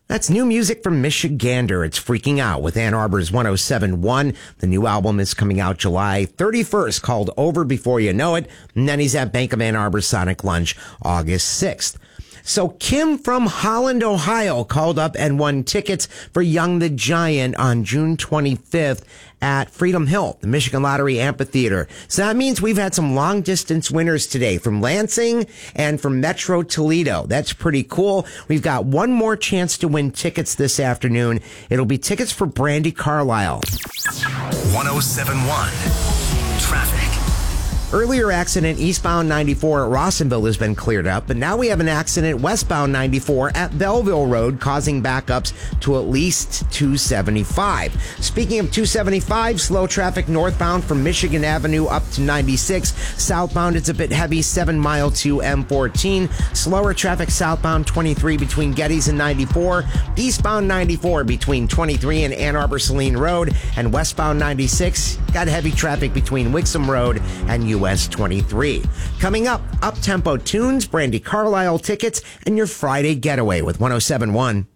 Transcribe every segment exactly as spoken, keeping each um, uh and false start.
That's new music from Michigander. It's Freaking Out with Ann Arbor's one oh seven point one. The new album is coming out July thirty-first, called Over Before You Know It. And then he's at Bank of Ann Arbor Sonic Lunch August sixth. So Kim from Holland, Ohio called up and won tickets for Young the Giant on June twenty-fifth at Freedom Hill, the Michigan Lottery Amphitheater. So that means we've had some long distance winners today from Lansing and from Metro Toledo. That's pretty cool. We've got one more chance to win tickets this afternoon. It'll be tickets for Brandi Carlile. one oh seven point one Traffic. Earlier accident eastbound ninety-four at Rawsonville has been cleared up, but now we have an accident westbound ninety-four at Belleville Road causing backups to at least two seventy-five. Speaking of two seventy-five, slow traffic northbound from Michigan Avenue up to ninety-six. Southbound it's a bit heavy, seven mile to M fourteen. Slower traffic southbound twenty-three between Gettys and ninety-four. Eastbound ninety-four between twenty-three and Ann Arbor Saline Road. And westbound ninety-six got heavy traffic between Wixom Road and U S twenty-three. Coming up, up-tempo tunes, Brandi Carlile tickets, and your Friday getaway with one oh seven point one.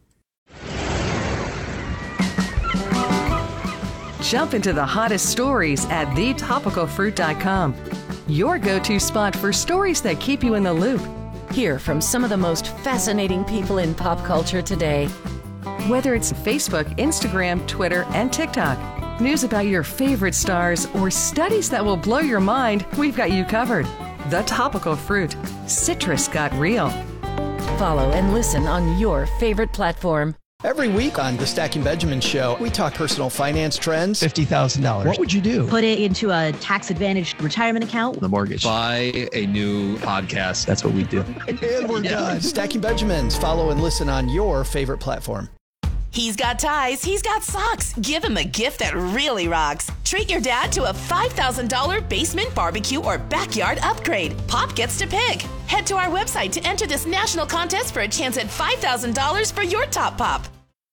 Jump into the hottest stories at the topical fruit dot com. Your go-to spot for stories that keep you in the loop. Hear from some of the most fascinating people in pop culture today. Whether it's Facebook, Instagram, Twitter, and TikTok, news about your favorite stars, or studies that will blow your mind, we've got you covered. The Topical Fruit. Citrus got real. Follow and listen on your favorite platform. Every week on the Stacking Benjamin Show, we talk personal finance trends. fifty thousand dollars. What would you do? Put it into a tax-advantaged retirement account. The mortgage. Buy a new podcast. That's what we do. And we're done. Stacking Benjamins. Follow and listen on your favorite platform. He's got ties, he's got socks. Give him a gift that really rocks. Treat your dad to a five thousand dollars basement, barbecue, or backyard upgrade. Pop gets to pick. Head to our website to enter this national contest for a chance at five thousand dollars for your top pop.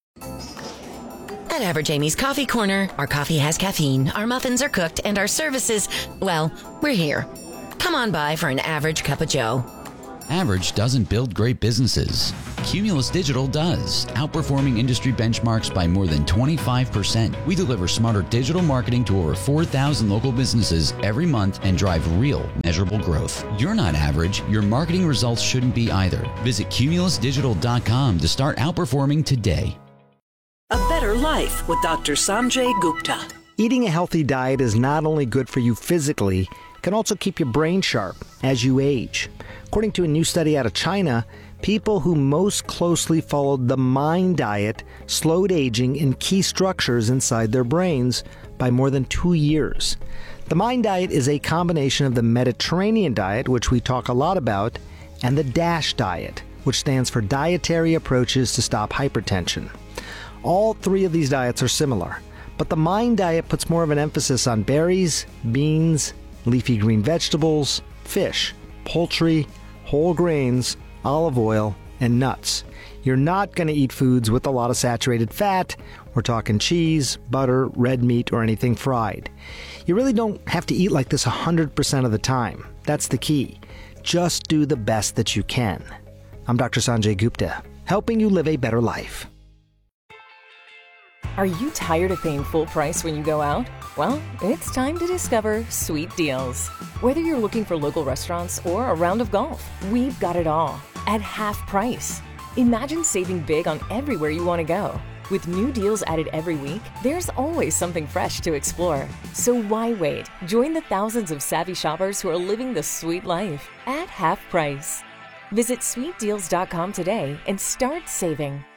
At Average Amy's Coffee Corner, our coffee has caffeine, our muffins are cooked, and our services, well, we're here. Come on by for an average cup of joe. Average doesn't build great businesses. Cumulus Digital does, outperforming industry benchmarks by more than twenty-five percent. We deliver smarter digital marketing to over four thousand local businesses every month and drive real, measurable growth. You're not average. Your marketing results shouldn't be either. Visit cumulus digital dot com to start outperforming today. A better life with Doctor Sanjay Gupta. Eating a healthy diet is not only good for you physically, it can also keep your brain sharp as you age. According to a new study out of China, people who most closely followed the MIND diet slowed aging in key structures inside their brains by more than two years. The MIND diet is a combination of the Mediterranean diet, which we talk a lot about, and the DASH diet, which stands for Dietary Approaches to Stop Hypertension. All three of these diets are similar, but the MIND diet puts more of an emphasis on berries, beans, leafy green vegetables, fish, poultry, whole grains, olive oil, and nuts. You're not going to eat foods with a lot of saturated fat. We're talking cheese, butter, red meat, or anything fried. You really don't have to eat like this one hundred percent of the time. That's the key. Just do the best that you can. I'm Doctor Sanjay Gupta, helping you live a better life. Are you tired of paying full price when you go out? Well, it's time to discover Sweet Deals. Whether you're looking for local restaurants or a round of golf, we've got it all at half price. Imagine saving big on everywhere you want to go. With new deals added every week, there's always something fresh to explore. So why wait? Join the thousands of savvy shoppers who are living the sweet life at half price. Visit sweet deals dot com today and start saving.